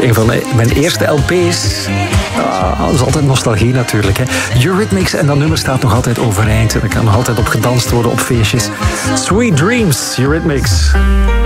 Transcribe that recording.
een van mijn eerste LP's. Dat is altijd nostalgie natuurlijk. Hè. Eurythmics en dat nummer staat nog altijd overeind. En er kan nog altijd op gedanst worden op feestjes. Sweet Dreams, Eurythmics.